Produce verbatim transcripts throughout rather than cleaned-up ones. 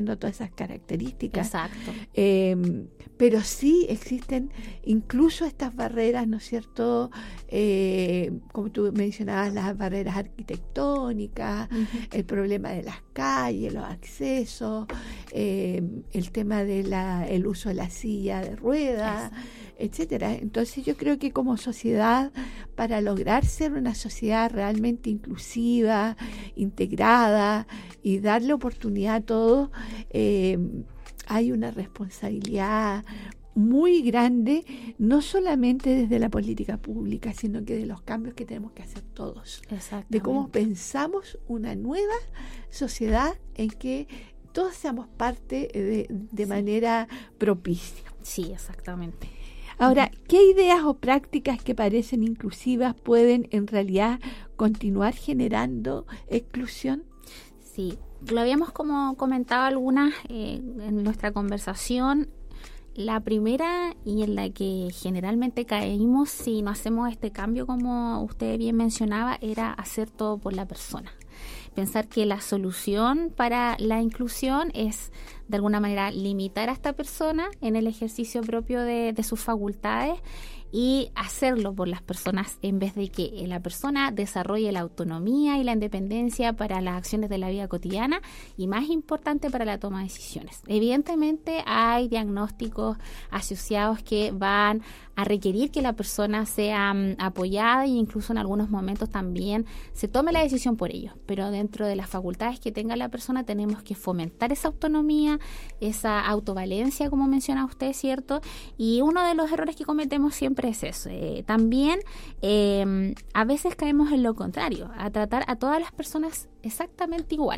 reconociendo todas esas características. Exacto. Eh, pero sí existen incluso estas barreras, ¿no es cierto? Eh, como tú mencionabas, las barreras arquitectónicas, uh-huh. el problema de las calles, los accesos, eh, el tema del el uso de la silla de ruedas, exacto. etcétera. Entonces yo creo que como sociedad, para lograr ser una sociedad realmente inclusiva, integrada y darle oportunidad a todos, eh, hay una responsabilidad muy grande, no solamente desde la política pública, sino que de los cambios que tenemos que hacer todos, de cómo pensamos una nueva sociedad en que todos seamos parte de, de sí. manera propicia. Sí, exactamente. Ahora, ¿qué ideas o prácticas que parecen inclusivas pueden en realidad continuar generando exclusión? Sí, lo habíamos como comentado algunas eh, en nuestra conversación. La primera, y en la que generalmente caímos si no hacemos este cambio, como usted bien mencionaba, era hacer todo por la persona. Pensar que la solución para la inclusión es, de alguna manera, limitar a esta persona en el ejercicio propio de, de sus facultades y hacerlo por las personas en vez de que la persona desarrolle la autonomía y la independencia para las acciones de la vida cotidiana y, más importante, para la toma de decisiones. Evidentemente hay diagnósticos asociados que van a requerir que la persona sea um, apoyada e incluso en algunos momentos también se tome la decisión por ellos, pero dentro de las facultades que tenga la persona tenemos que fomentar esa autonomía, esa autovalencia, como menciona usted, ¿cierto? Y uno de los errores que cometemos siempre es eso. Eh, también eh, a veces caemos en lo contrario, a tratar a todas las personas exactamente igual.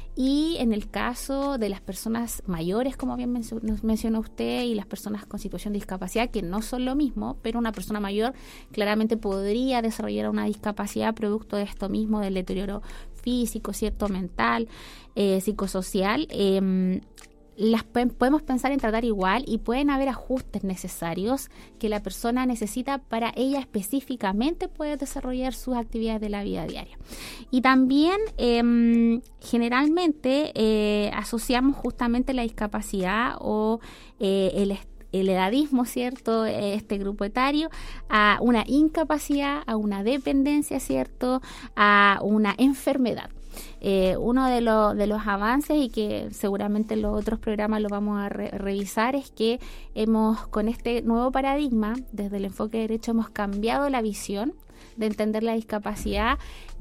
Y en el caso de las personas mayores, como bien mencionó, mencionó usted, y las personas con situación de discapacidad, que no son lo mismo, pero una persona mayor claramente podría desarrollar una discapacidad producto de esto mismo, del deterioro físico, cierto, mental, eh, psicosocial. Eh, las podemos pensar en tratar igual y pueden haber ajustes necesarios que la persona necesita para ella específicamente poder desarrollar sus actividades de la vida diaria. Y también eh, generalmente eh, asociamos justamente la discapacidad o eh, el el edadismo, ¿cierto?, este grupo etario, a una incapacidad, a una dependencia, ¿cierto?, a una enfermedad. Eh, uno de, lo, de los avances, y que seguramente en los otros programas lo vamos a re- revisar, es que hemos, con este nuevo paradigma, desde el enfoque de derecho, hemos cambiado la visión de entender la discapacidad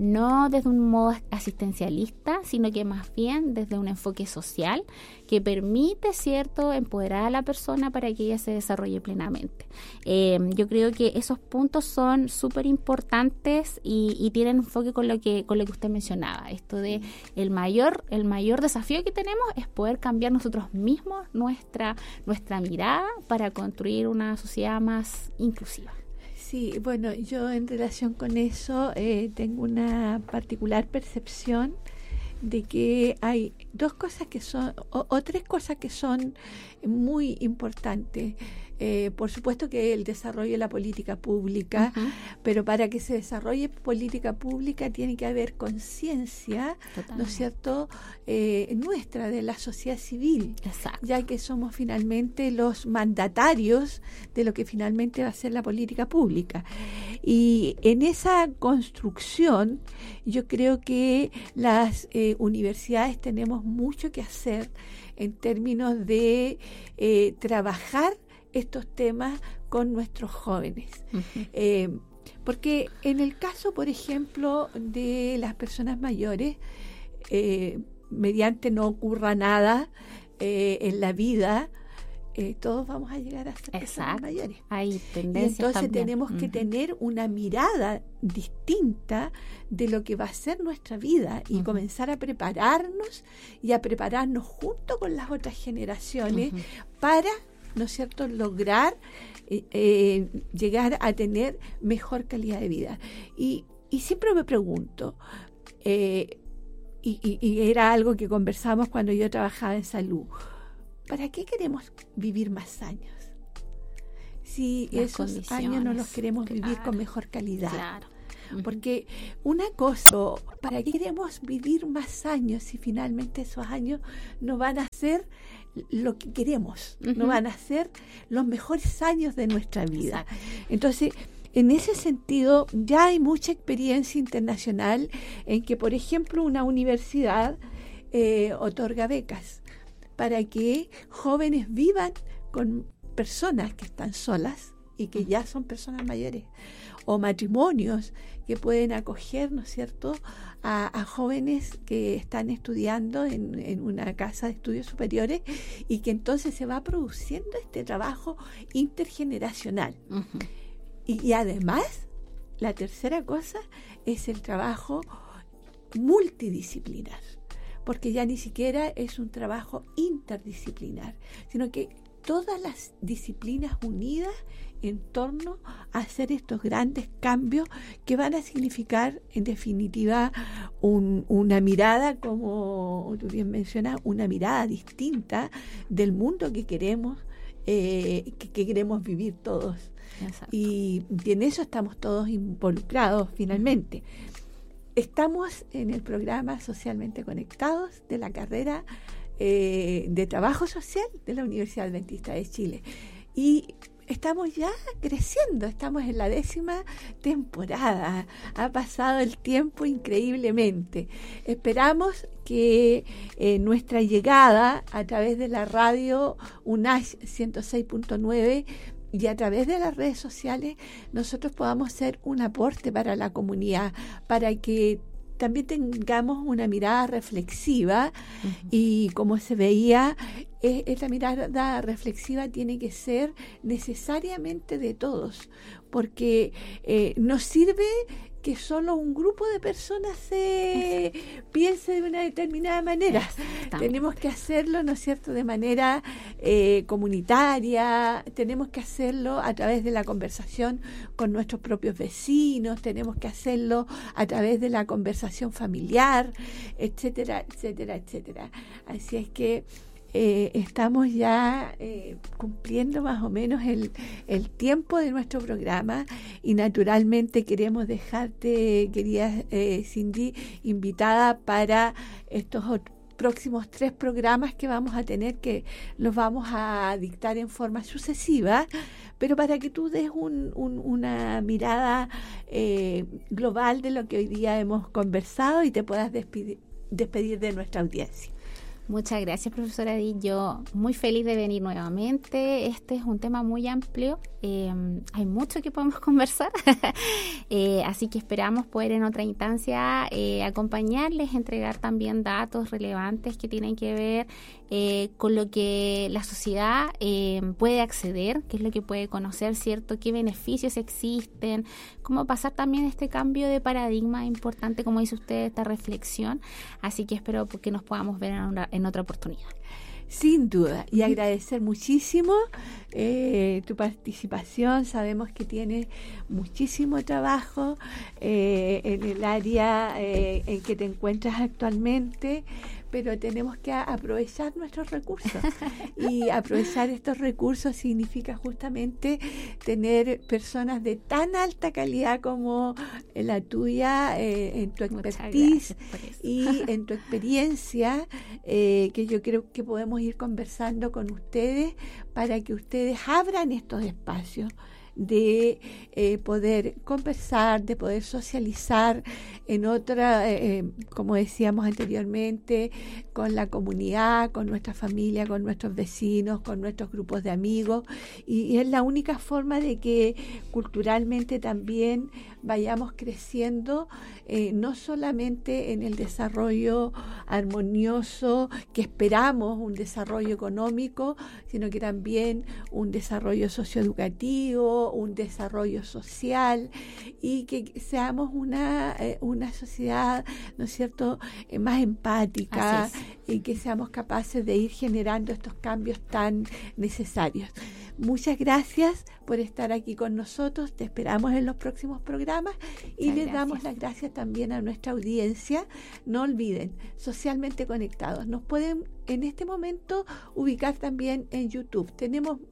no desde un modo asistencialista, sino que más bien desde un enfoque social que permite, cierto, empoderar a la persona para que ella se desarrolle plenamente. Eh, yo creo que esos puntos son súper importantes y, y tienen enfoque con lo que con lo que usted mencionaba. Esto de el mayor el mayor desafío que tenemos es poder cambiar nosotros mismos nuestra nuestra mirada para construir una sociedad más inclusiva. Sí, bueno, yo en relación con eso eh, tengo una particular percepción de que hay dos cosas que son, o, o tres cosas que son muy importantes. Eh, por supuesto que el desarrollo de la política pública, uh-huh. pero para que se desarrolle política pública tiene que haber conciencia, ¿no es cierto?, eh, nuestra, de la sociedad civil. Exacto. Ya que somos finalmente los mandatarios de lo que finalmente va a ser la política pública. Y en esa construcción yo creo que las eh, universidades tenemos mucho que hacer en términos de eh, trabajar estos temas con nuestros jóvenes. Uh-huh. Eh, porque en el caso, por ejemplo, de las personas mayores, eh, mediante no ocurra nada eh, en la vida, eh, todos vamos a llegar a ser Exacto. personas mayores. Hay tendencias y entonces también. tenemos uh-huh. que tener una mirada distinta de lo que va a ser nuestra vida y uh-huh. comenzar a prepararnos y a prepararnos junto con las otras generaciones uh-huh. para, ¿no es cierto?, lograr eh, eh, llegar a tener mejor calidad de vida. Y, y siempre me pregunto, eh, y, y, y era algo que conversamos cuando yo trabajaba en salud, ¿para qué queremos vivir más años? Si Las esos años no los queremos claro. vivir con mejor calidad. Claro. Uh-huh. Porque una cosa, ¿para qué queremos vivir más años si finalmente esos años no van a ser lo que queremos? Uh-huh. No van a ser los mejores años de nuestra vida. Exacto. Entonces, en ese sentido, ya hay mucha experiencia internacional en que, por ejemplo, una universidad eh, otorga becas para que jóvenes vivan con personas que están solas y que ya son personas mayores, o matrimonios que pueden acoger, ¿no es cierto?, a, a jóvenes que están estudiando en, en una casa de estudios superiores, y que entonces se va produciendo este trabajo intergeneracional. Uh-huh. Y, y además, la tercera cosa es el trabajo multidisciplinar, porque ya ni siquiera es un trabajo interdisciplinar, sino que todas las disciplinas unidas en torno a hacer estos grandes cambios que van a significar, en definitiva, un, una mirada, como tú bien mencionas, una mirada distinta del mundo que queremos, eh, que, que queremos vivir todos. Y, y en eso estamos todos involucrados finalmente. Estamos en el programa Socialmente Conectados de la carrera eh, de Trabajo Social de la Universidad Adventista de Chile. Y estamos ya creciendo, estamos en la décima temporada. Ha pasado el tiempo increíblemente. Esperamos que eh, nuestra llegada a través de la radio UNACH ciento seis punto nueve y a través de las redes sociales nosotros podamos ser un aporte para la comunidad, para que también tengamos una mirada reflexiva. Uh-huh. Y como se veía, eh, esta mirada reflexiva tiene que ser necesariamente de todos, porque eh, nos sirve que solo un grupo de personas se piense de una determinada manera. Tenemos que hacerlo, ¿no es cierto?, de manera eh, comunitaria, tenemos que hacerlo a través de la conversación con nuestros propios vecinos, tenemos que hacerlo a través de la conversación familiar, etcétera, etcétera, etcétera. Así es que Eh, estamos ya eh, cumpliendo más o menos el, el tiempo de nuestro programa, y naturalmente queremos dejarte, querida eh, Cindy, invitada para estos otros próximos tres programas que vamos a tener, que los vamos a dictar en forma sucesiva, pero para que tú des un, un, una mirada eh, global de lo que hoy día hemos conversado y te puedas despedir, despedir de nuestra audiencia. Muchas gracias, profesora Edith. Yo muy feliz de venir nuevamente. Este es un tema muy amplio. Eh, hay mucho que podemos conversar. eh, así que esperamos poder en otra instancia eh, acompañarles, entregar también datos relevantes que tienen que ver eh, con lo que la sociedad eh, puede acceder, qué es lo que puede conocer, ¿cierto? Qué beneficios existen, cómo pasar también este cambio de paradigma importante, como dice usted, esta reflexión. Así que espero que nos podamos ver en una en otra oportunidad. Sin duda, y agradecer muchísimo eh, tu participación. Sabemos que tienes muchísimo trabajo eh, en el área eh, en que te encuentras actualmente, pero tenemos que aprovechar nuestros recursos. Y aprovechar estos recursos significa justamente tener personas de tan alta calidad como la tuya eh, en tu expertise y en tu experiencia, eh, que yo creo que podemos ir conversando con ustedes para que ustedes abran estos espacios de eh, poder conversar, de poder socializar en otra, eh, como decíamos anteriormente, con la comunidad, con nuestra familia, con nuestros vecinos, con nuestros grupos de amigos, y, y es la única forma de que culturalmente también vayamos creciendo, eh, no solamente en el desarrollo armonioso que esperamos, un desarrollo económico, sino que también un desarrollo socioeducativo, un desarrollo social, y que seamos una, eh, una sociedad, ¿no es cierto?, eh, más empática, y que seamos capaces de ir generando estos cambios tan necesarios. Muchas gracias por estar aquí con nosotros. Te esperamos en los próximos programas y les damos las gracias también a nuestra audiencia. No olviden, Socialmente Conectados. Nos pueden en este momento ubicar también en YouTube. Tenemos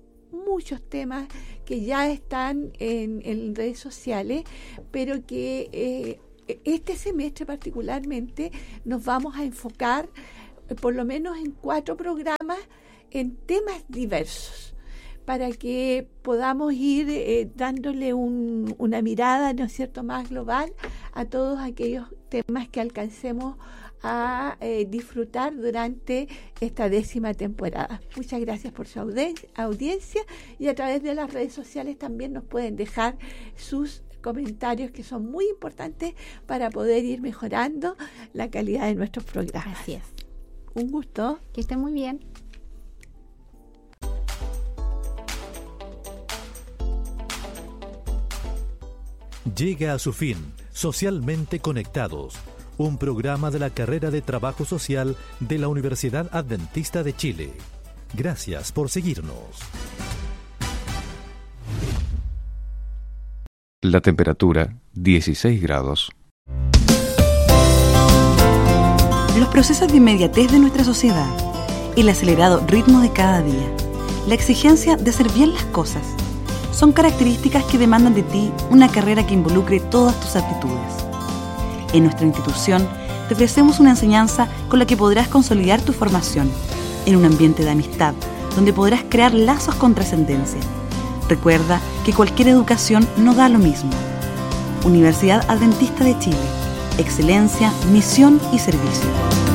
muchos temas que ya están en, en redes sociales, pero que eh, este semestre particularmente nos vamos a enfocar eh, por lo menos en cuatro programas en temas diversos, para que podamos ir eh, dándole un, una mirada, ¿no es cierto?, más global a todos aquellos temas que alcancemos a eh, disfrutar durante esta décima temporada. Muchas gracias por su audiencia, audiencia y a través de las redes sociales también nos pueden dejar sus comentarios, que son muy importantes para poder ir mejorando la calidad de nuestros programas. Así es. Un gusto. Que estén muy bien. Llega a su fin Socialmente Conectados, un programa de la carrera de Trabajo Social de la Universidad Adventista de Chile. Gracias por seguirnos. La temperatura, dieciséis grados. Los procesos de inmediatez de nuestra sociedad, el acelerado ritmo de cada día, la exigencia de hacer bien las cosas, son características que demandan de ti una carrera que involucre todas tus aptitudes. En nuestra institución te ofrecemos una enseñanza con la que podrás consolidar tu formación en un ambiente de amistad, donde podrás crear lazos con trascendencia. Recuerda que cualquier educación no da lo mismo. Universidad Adventista de Chile. Excelencia, misión y servicio.